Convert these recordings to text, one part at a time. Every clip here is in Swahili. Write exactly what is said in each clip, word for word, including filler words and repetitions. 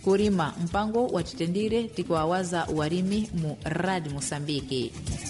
kurima mpango wa titendire tikuwawaza warimi mu radi Mosambiki.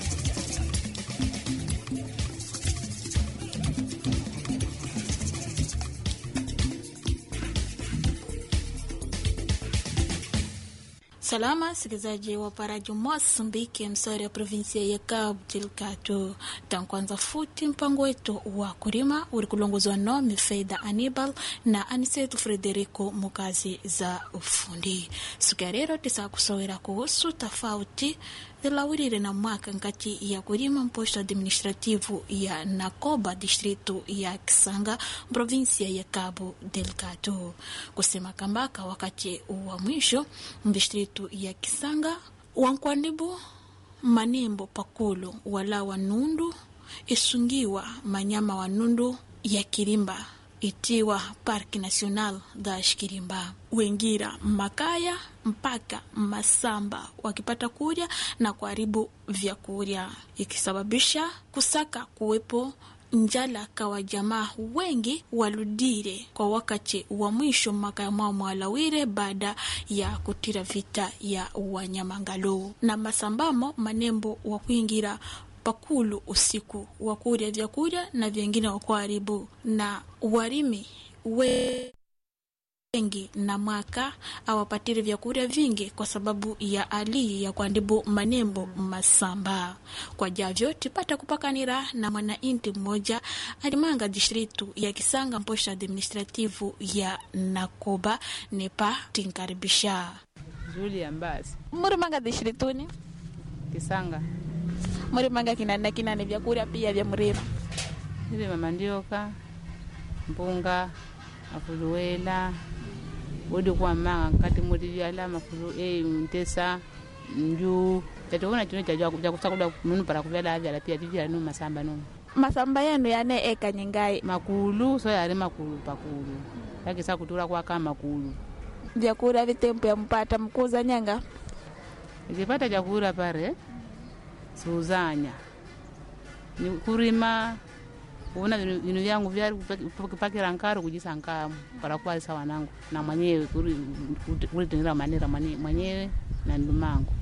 Salama sikizaji wa Parajo Mosambiki, msari ya provinsia ya Cabo Delgado. Tankwanza futi mpango wetu wa kurima uri kulongozwa no Mifeida Anibal na Anisetu Frederico mukazi za ufundi. Sukarero tisa kusawira kuhusu tofauti zilawirire na mwaka nkati ya kurima mposto administrativu ya Nakoba distrito ya Kisanga provinsia ya Cabo Delgado. Kusema kambaka wakati wa mwisho distrito ya Kisanga wankwandibu manembo pakulu wala wanundu isungiwa manyama wanundu ya Kirimba itiwa Parki Nacional da Shikirimba. Wengira makaya mpaka masamba wakipata kuria na kuharibu vyakuria, ikisababisha kusaka kuwepo njala kawa jamaa wengi waludire kwa wakati wa mwisho maka ya mwa alawire baada ya kutira vita ya wanyamangalo na masambamo manembo wa kuingira pakulu usiku wakuria vyakuria na vingine wakuharibu na warimi we wengi na mwaka awapatiri vyakuria vingi kwa sababu ya ali ya kuandibu manembo masamba. Kwa javyo tipata kupakanira na mwanainti mmoja alimanga distritu ya Kisanga mposha administrativu ya Nakoba nepa tinkaribisha Julia Mbasi. Muri manga distrituni Kisanga. Muri manga kinana kinane vyakuria pia vya murima. Ile mamandioka, mpunga, afuluwela, wodi kwa manga kati muri vyala mafulu eh mtesa nju tatona chino cha cha kusakula munu para kuvyala vyala pia vivya no masamba no masamba yenu yane eka nyingai makulu so yale makulu pakulu yakisa kutura kwa kama makulu vyakura vitempo ya mpata mkuza nyanga ikipata chakula pare suzanya ni kurima una vinu vyangu vyari kupakira nkaro kujisankamu para kwa sawa nangu na mwenyewe kuri kutenera manera mwenyewe na ndumangu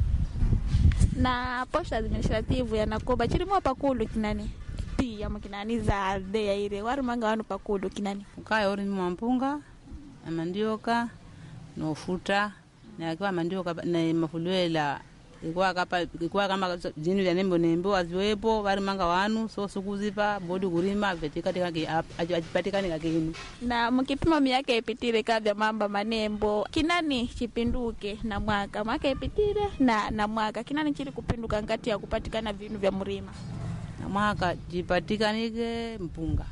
na posta administrative ya Nakoba chirimo pakulu kinani pia mkinani za de ya ile wari manga wanu pakulu kinani ukaya ori mumpunga na mandioka no futa na kwa mandioka na mafuluela Ikwa kapa ikwa kama jinu ya nembo nembo aziwepo bari manga wanu so sukuzipa bodi kurima vetika tikake ajipatikane kakenu na mkipima miaka ipitire kabya mamba manembo kinani chipinduke na mwaka mwaka ipitire na na mwaka kinani chiri kupinduka ngati ya kupatikana vinu vya murima na mwaka jipatikanike mpunga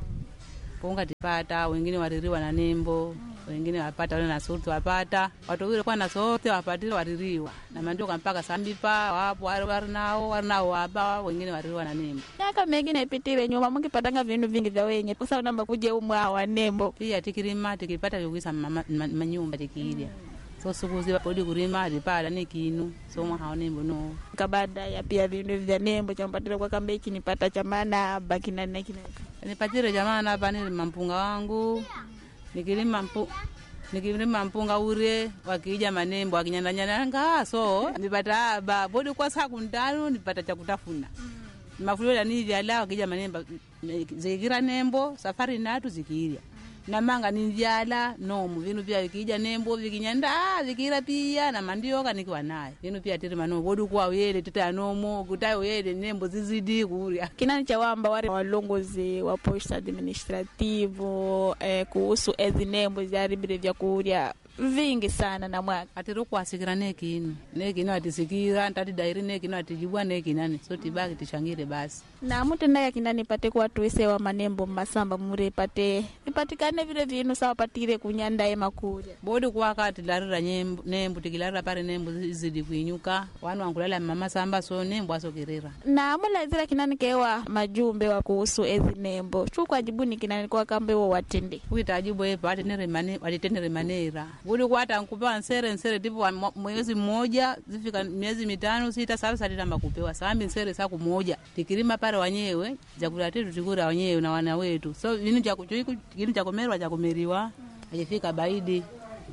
mpunga tipata wengine waririwa na nembo wengine wapata wale na sorti wapata watu wale kwa na sorti wapatile waririwa na mandioka mpaka sambipa wapo wale nao wale nao waba wengine waririwa na nembo yaka mengine ipitile nyuma mkipatanga vinu vingi vya wenye kwa sababu namba kuje umwa wa nembo pia tikirima tikipata yogisa manyumba tikiidia so sukuzi bodi kurima dipala nikinu so mwa hao nembo no kabada ya pia vinu vya nembo champatile kwa kambe iki nipata chamana bakina na kina nipatile jamana hapa ni mampunga wangu nikilima mpu nikilima mpunga ure wakija manembo akinyandanyana nga so nipata ba bodi kwa saa kundano nipata cha kutafuna mm. Mafulela ni vyala wakija manembo zikira nembo safari natu zikiria na manga ni vyala no mvinu pia vikija nembo vikinyanda vikira pia na mandioka nikiwa naye ino pia tete mano bodi kwa wele tete anomo kutayo wele nembo zizidi kuria kinani cha wamba wale walongozi wa posta administrativo eh, kuhusu ezi nembo zaribire vya kuria vingi sana na mwaka atero kwasikira neki ino neki ino atisikira ntati dairi neki ino atijibwa neki nani so tibaki tishangire basi na mtu ndaya kinani pate kwa tuise wa manembo masamba mure pate ipatikane vile vinu sawa patire kunyanda ema kuria bodi kwa kati larira nembo nembo tikilarira pare nembo zidi kuinyuka wanu angulala mama samba so nembo asokerera na mula zira kinani kewa majumbe wa kuhusu ezi nembo chukwa jibuni kinani kwa kambe wa watende kuita ajibu epa atenere mane walitenere manera bodi kwa hata nkupewa nsere nsere tipo mwezi mmoja zifika miezi mitano sita saba salita makupewa sambi nsere saku moja tikirima pare wanyewe chakula chetu tikura wanyewe na wana wetu so vinu cha kuchuiku kinu cha komerwa cha komeriwa ajifika baidi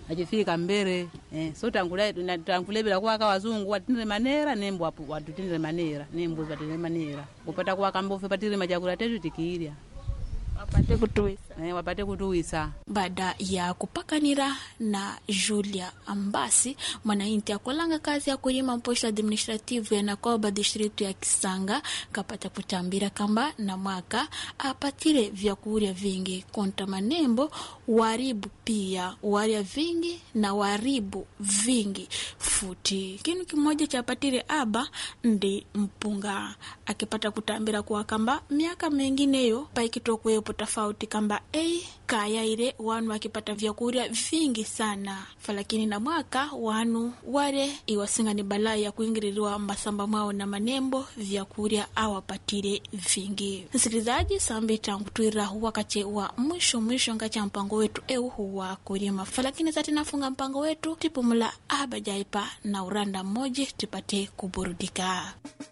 ajifika mbere eh so tangula tangule bila kwa wazungu watindire manera nembo hapo watutindire manera nembo watindire manera kupata kwa kambofe patire majakula tetu tikirya wapate kutuisa eh wapate kutuisa. Baada ya kupakanira na Julia Ambasi, mwanainti akolanga kazi ya kulima mposho administrative ya Nakoba district ya Kisanga, kapata kutambira kamba na mwaka apatire vyakuria vingi konta manembo waribu pia waria vingi na waribu vingi futi. Kinu kimoja cha patire aba ndi mpunga akipata kutambira kwa kamba miaka mengineyo paikitokwepo tofauti kamba A kaya ile wanu wakipata vyakuria vingi sana falakini na mwaka wanu wale iwasinga ni balaa ya kuingiriwa masamba mwao na manembo vyakuria awapatire vingi. Msikilizaji, sambi tangu tuira wakati wa mwisho mwisho ngacha mpango wetu eu huwa kulima falakini zati nafunga mpango wetu tipumula abajaipa na uranda moji tipate kuburudika.